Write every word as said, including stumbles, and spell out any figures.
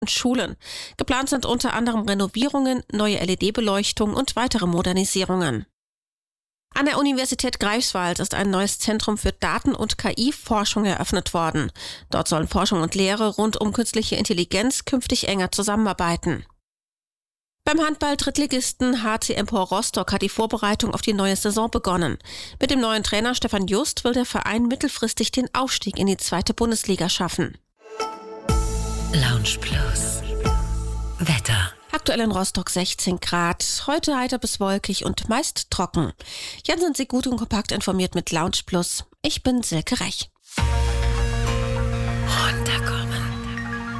und Schulen. Geplant sind unter anderem Renovierungen, neue L E D-Beleuchtung und weitere Modernisierungen. An der Universität Greifswald ist ein neues Zentrum für Daten- und K I-Forschung eröffnet worden. Dort sollen Forschung und Lehre rund um künstliche Intelligenz künftig enger zusammenarbeiten. Beim Handball-Drittligisten H C Empor Rostock hat die Vorbereitung auf die neue Saison begonnen. Mit dem neuen Trainer Stefan Just will der Verein mittelfristig den Aufstieg in die zweite Bundesliga schaffen. Lounge Plus. Wetter. Aktuell in Rostock sechzehn Grad, heute heiter bis wolkig und meist trocken. Jetzt sind Sie gut und kompakt informiert mit Lounge Plus. Ich bin Silke Rech. Runterkommen.